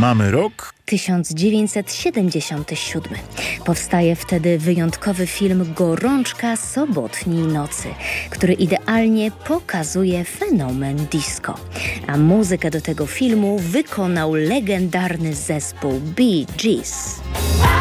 Mamy rok 1977. Powstaje wtedy wyjątkowy film Gorączka sobotniej nocy, który idealnie pokazuje fenomen disco. A muzykę do tego filmu wykonał legendarny zespół Bee Gees.